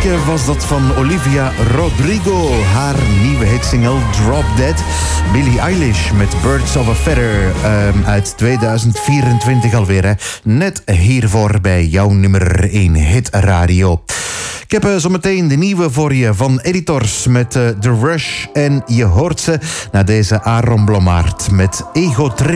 was dat van Olivia Rodrigo. Haar nieuwe hitsingle Drop Dead. Billie Eilish met Birds of a Feather uit 2024 alweer. Hè. Net hiervoor bij jouw nummer 1 Hit Radio. Ik heb zometeen de nieuwe voor je van Editors met The Rush. En je hoort ze naar deze Aaron Blommaert met Ego Trip.